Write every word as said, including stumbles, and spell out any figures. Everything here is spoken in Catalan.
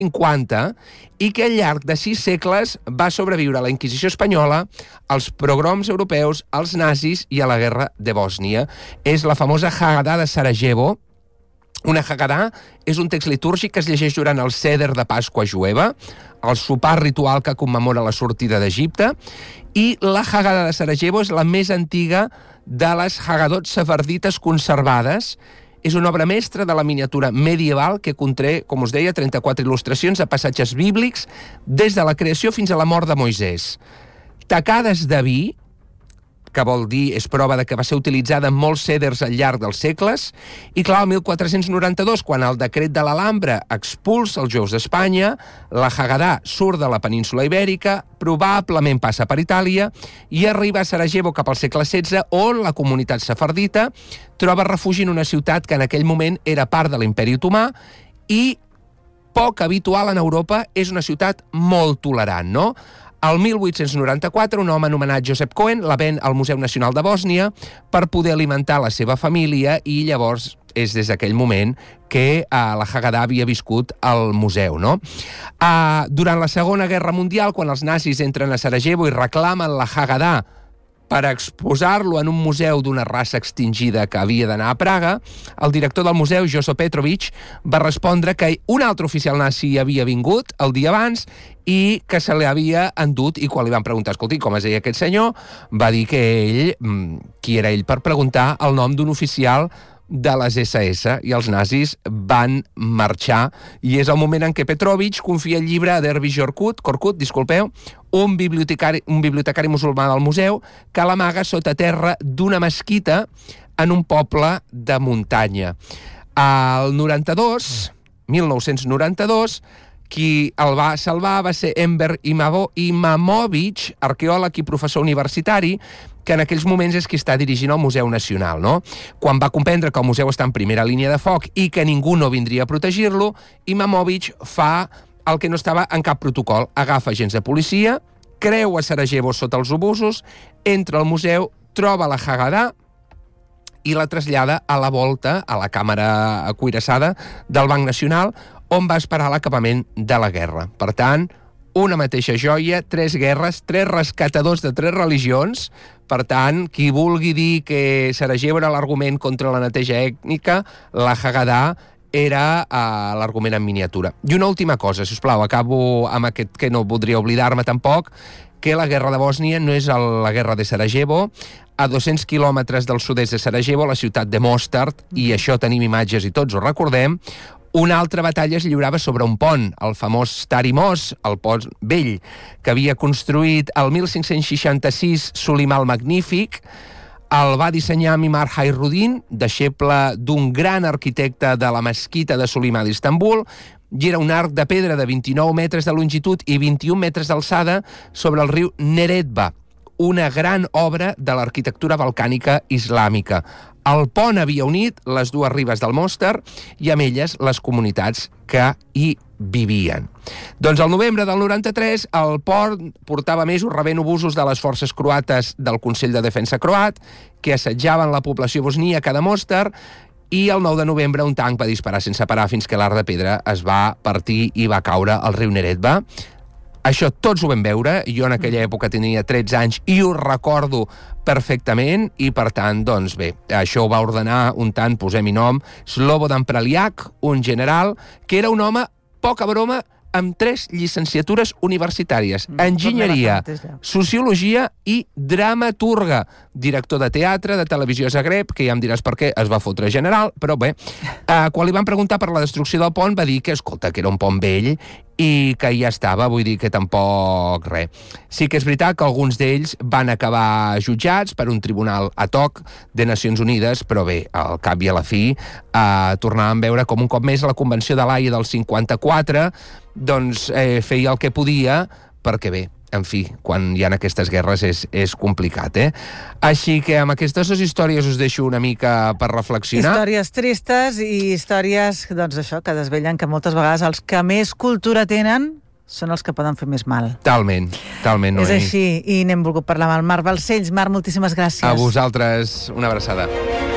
cinquanta i que al llarg de sis segles va sobreviure a la Inquisició espanyola, als pogroms europeus, als nazis i a la guerra de Bòsnia. És la famosa Haggadah de Sarajevo. Una Haggadah és un text litúrgic que es llegeix durant el Seder de Pasqua jueva, el sopar ritual que commemora la sortida d'Egipte, i la Haggadah de Sarajevo és la més antiga de les Haggadot sefardites conservades. És una obra mestra de la miniatura medieval que conté, com us deia, trenta-quatre il·lustracions de passatges bíblics des de la creació fins a la mort de Moisès. Tacades de vi, que vol dir, és prova de que va ser utilitzada en molts ceders al llarg dels segles, i clar, el mil quatre-cents noranta-dos, quan el decret de l'Alhambra expulsa els jueus d'Espanya, la Haggadah surt de la península ibèrica, probablement passa per Itàlia, i arriba a Sarajevo cap al segle setze, on la comunitat sefardita troba refugi en una ciutat que en aquell moment era part de l'imperi otomà i poc habitual en Europa, és una ciutat molt tolerant, no? El mil vuit-cents noranta-quatre, un home anomenat Josep Cohen la ven al Museu Nacional de Bòsnia per poder alimentar la seva família i llavors és des d'aquell moment que uh, la Haggadah havia viscut al museu, no? Uh, durant la Segona Guerra Mundial, quan els nazis entren a Sarajevo i reclamen la Haggadah per exposar-lo en un museu d'una raça extingida que havia d'anar a Praga, el director del museu, Joso Petrovic, va respondre que un altre oficial nazi havia vingut el dia abans i que se l'havia endut, i quan li van preguntar, escolti, com es deia aquest senyor, va dir que ell, qui era ell per preguntar el nom d'un oficial de les esse esse, i els nazis van marxar, i és el moment en què Petrovic confia el llibre a Dervish Korkut, Korkut, disculpeu, un bibliotecari, un bibliotecari musulmà del museu, que l'amaga sota terra d'una mesquita en un poble de muntanya. Al noranta-dos, mil nou-cents noranta-dos, qui el va salvar va ser Enver Imamovic, arqueòleg i professor universitari, que en aquells moments és qui està dirigint el Museu Nacional, no? Quan va comprendre que el museu està en primera línia de foc i que ningú no vindria a protegir-lo, Imamovic fa el que no estava en cap protocol. Agafa agents de policia, creua Sarajevo sota els obusos, entra al museu, troba la Haggadah i la trasllada a la volta, a la càmera acuirassada del Banc Nacional, on va esperar l'acabament de la guerra. Per tant, una mateixa joia, tres guerres, tres rescatadors de tres religions. Per tant, qui vulgui dir que Sarajevo era l'argument contra la neteja ètnica, la Haggadah era uh, l'argument en miniatura. I una última cosa, si us plau, acabo amb aquest que no voldria oblidar-me tampoc, que la guerra de Bòsnia no és el, la guerra de Sarajevo. A dos-cents quilòmetres del sud-est de Sarajevo, la ciutat de Mostar, i això tenim imatges i tots ho recordem, una altra batalla es lliurava sobre un pont, el famós Stari Most, el pont vell, que havia construït el mil cinc-cents seixanta-sis Sulimà el Magnífic. El va dissenyar Mimar Hayruddin, deixeble d'un gran arquitecte de la mesquita de Sulimà d'Istanbul, i era un arc de pedra de vint-i-nou metres de longitud i vint-i-un metres d'alçada sobre el riu Neretva, una gran obra de l'arquitectura balcànica islàmica. El pont havia unit les dues ribes del Mostar i amb elles les comunitats que hi vivien. Doncs al novembre del noranta-tres el port portava mesos rebent obusos de les forces croates del Consell de Defensa croat, que assetjaven la població bosníaca de Mostar, i el nou de novembre un tanc va disparar sense parar fins que l'arc de pedra es va partir i va caure al riu Neretva. Això tots ho vam veure, jo en aquella època tenia tretze anys i ho recordo perfectament, i per tant, doncs bé, això ho va ordenar un tant, posem-hi nom, Slobodan Praliak, un general, que era un home, poca broma, amb tres llicenciatures universitàries, mm, enginyeria, sociologia i dramaturga, director de teatre, de televisió a Zagreb, que ja em diràs per què es va fotre general, però bé, eh, quan li van preguntar per la destrucció del pont va dir que, escolta, que era un pont vell i que ja estava, vull dir que tampoc res. Sí que és veritat que alguns d'ells van acabar jutjats per un tribunal ad hoc de Nacions Unides, però bé, al cap i a la fi eh, tornàvem a veure com un cop més la Convenció de l'Haia del cinquanta-quatre doncs eh, feia el que podia, perquè bé, en fi, quan hi ha aquestes guerres és, és complicat, eh? Així que amb aquestes dues històries us deixo una mica per reflexionar. Històries tristes i històries, doncs això, que desvellen que moltes vegades els que més cultura tenen són els que poden fer més mal. Talment, talment, Noemi. És així, i n'hem volgut parlar amb el Marc Balcells. Marc, moltíssimes gràcies. A vosaltres, una abraçada.